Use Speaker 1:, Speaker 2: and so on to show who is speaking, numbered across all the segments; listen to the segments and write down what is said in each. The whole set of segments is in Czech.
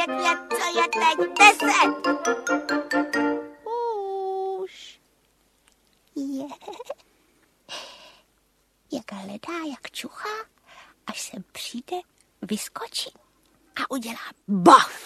Speaker 1: 9, co je teď 10.
Speaker 2: Už. Je. Jak hledá, jak čuchá, až sem přijde, vyskočí a udělá baf.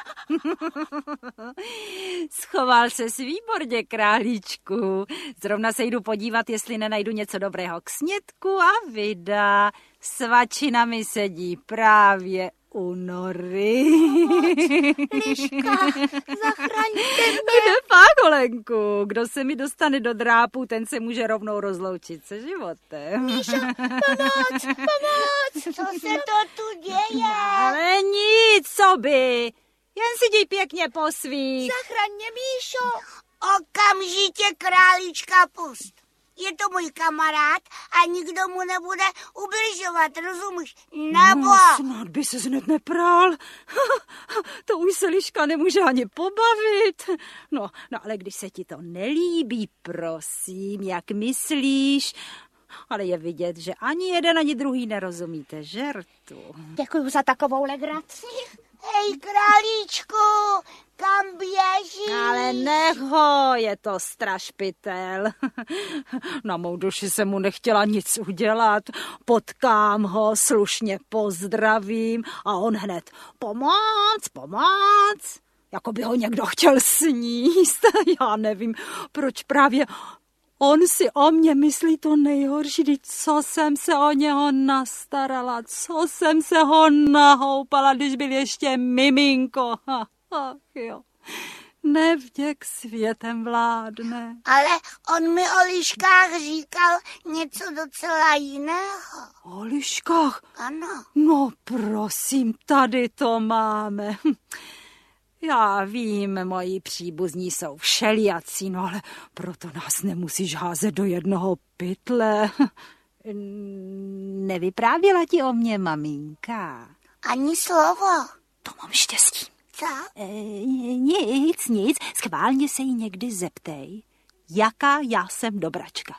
Speaker 3: Schoval ses výborně, králíčku. Zrovna se jdu podívat, jestli nenajdu něco dobrého k snědku a vida. Svačina mi sedí právě u nory.
Speaker 1: Liška, zachraňte mě.
Speaker 3: Kde pak, Olenku? Kdo se mi dostane do drápu, ten se může rovnou rozloučit se životem.
Speaker 1: Míšo, pomoc. Co se to tu děje?
Speaker 3: Ale nic, co by. Jen si jdi pěkně po svých.
Speaker 1: Zachraň mě, Míšo. Okamžitě králíčka pust. Je to můj kamarád a nikdo mu nebude ubližovat, rozumíš? Nebo...
Speaker 3: No, snad by se hned neprál. To už se Liška nemůže ani pobavit. No, ale když se ti to nelíbí, prosím, jak myslíš? Ale je vidět, že ani jeden, ani druhý nerozumíte žertu.
Speaker 2: Děkuju za takovou legraci.
Speaker 1: Hej, králíčku, kam běžíš?
Speaker 3: Ale nech ho, je to strašpitel. Na mou duši se mu nechtěla nic udělat. Potkám ho, slušně pozdravím a on hned pomoc. Jako by ho někdo chtěl sníst. Já nevím, proč právě on si o mě myslí to nejhorší, vždyť co jsem se o něho nastarala, co jsem se ho nahoupala, když byl ještě miminko. Ach jo, nevděk světem vládne.
Speaker 1: Ale on mi o liškách říkal něco docela jiného.
Speaker 3: O liškách?
Speaker 1: Ano.
Speaker 3: No prosím, tady to máme. Já vím, moji příbuzní jsou všelijací, no ale proto nás nemusíš házet do jednoho pytle. Nevyprávěla ti o mě maminka?
Speaker 1: Ani slovo.
Speaker 3: To mám štěstí.
Speaker 1: Co?
Speaker 3: Nic, schválně se jí někdy zeptej, jaká já jsem dobračka.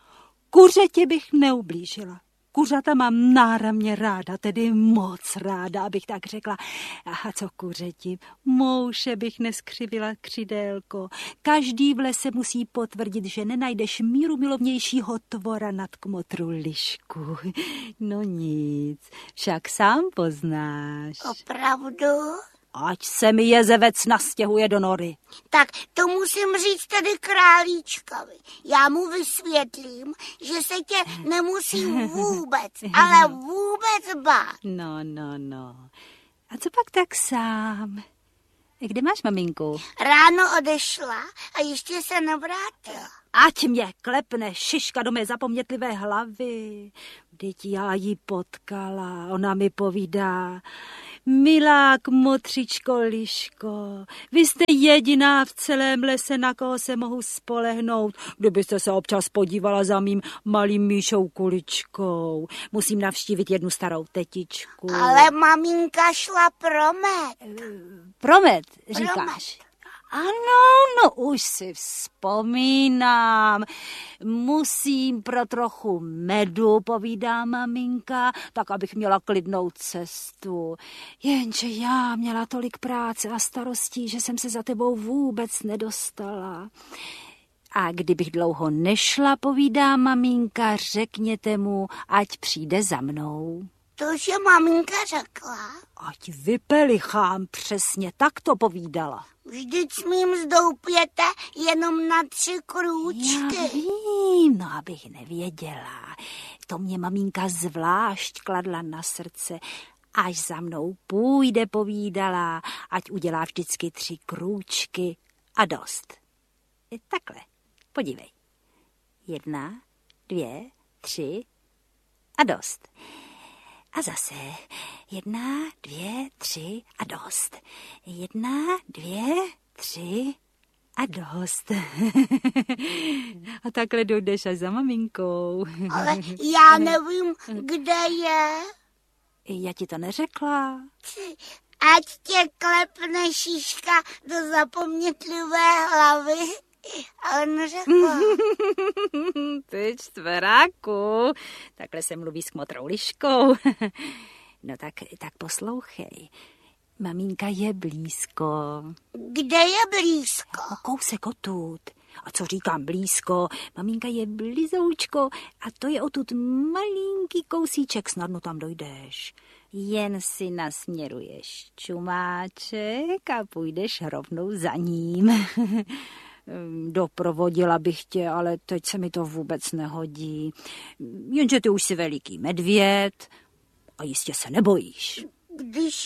Speaker 3: Kuřetě bych neublížila. Kuřata mám náramně ráda, tedy moc ráda, abych tak řekla. A co kuřeti? Mouše bych neskřivila křidélko. Každý v lese musí potvrdit, že nenajdeš míru milovnějšího tvora nad kmotru lišku. No nic, však sám poznáš.
Speaker 1: Opravdu?
Speaker 3: Ať se mi jezevec nastěhuje do nory.
Speaker 1: Tak to musím říct tedy králíčkovi. Já mu vysvětlím, že se tě nemusí vůbec, ale vůbec bát.
Speaker 3: No. A co pak tak sám? Kde máš maminku?
Speaker 1: Ráno odešla a ještě se nevrátila.
Speaker 3: Ať mě klepne šiška do mé zapomnětlivé hlavy. Vždyť já ji potkala, ona mi povídá. Milá kmotřičko Liško, vy jste jediná v celém lese, na koho se mohu spolehnout. Kdybyste se občas podívala za mým malým Míšou Kuličkou. Musím navštívit jednu starou tetičku.
Speaker 1: Ale maminka šla pro med.
Speaker 3: Promet, říkáš? Ano, no už si vzpomínám. Musím pro trochu medu, povídá maminka, tak abych měla klidnou cestu. Jenže já měla tolik práce a starostí, že jsem se za tebou vůbec nedostala. A kdybych dlouho nešla, povídá maminka, řekněte mu, ať přijde za mnou.
Speaker 1: To, že maminka řekla.
Speaker 3: Ať vypelichám, přesně tak to povídala.
Speaker 1: Vždyť s mým mzdou pijete jenom na 3 krůčky.
Speaker 3: Já vím, no abych nevěděla. To mě maminka zvlášť kladla na srdce. Až za mnou půjde, povídala, ať udělá vždycky 3 krůčky a dost. Takhle, podívej. 1, 2, 3 a dost. A zase 1, 2, 3 a dost. 1, 2, 3 a dost. A takhle dojdeš až za maminkou.
Speaker 1: Ale já nevím, kde je.
Speaker 3: Já ti to neřekla.
Speaker 1: Ať tě klepne šiška do zapomnětlivé hlavy. Ale neřekla.
Speaker 3: Ty čtveráku, takhle se mluví s kmotrou Liškou. No tak poslouchej. Maminka je blízko.
Speaker 1: Kde je blízko?
Speaker 3: No, kousek odtud. A co říkám blízko? Maminka je blizoučko a to je odtud malinký kousíček, snadno tam dojdeš. Jen si nasměruješ čumáček a půjdeš rovnou za ním. Doprovodila bych tě, ale teď se mi to vůbec nehodí. Jenže ty už jsi veliký medvěd a jistě se nebojíš.
Speaker 1: Když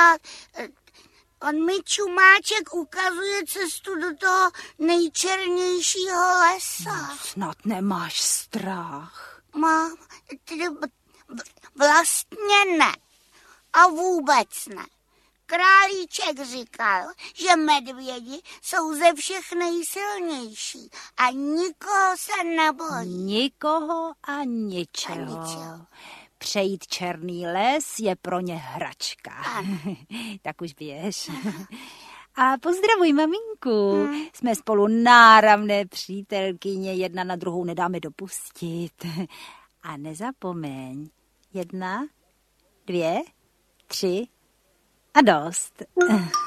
Speaker 1: on mi čumáček ukazuje cestu do toho nejčernějšího lesa.
Speaker 3: Snad nemáš strach.
Speaker 1: Mám, vlastně ne. A vůbec ne. Králíček říkal, že medvědi jsou ze všech nejsilnější a nikoho se nebojí.
Speaker 3: Nikoho a ničeho. Přejít černý les je pro ně hračka. Tak už běž. A pozdravuj maminku. Jsme spolu náramné přítelkyně, jedna na druhou nedáme dopustit. A nezapomeň, 1, 2, 3 a dost.